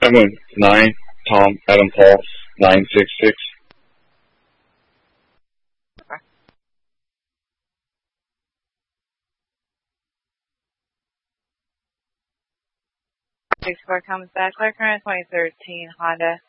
719 Tom Adam Paul 966. Six four comes back. Clear current 2013 Honda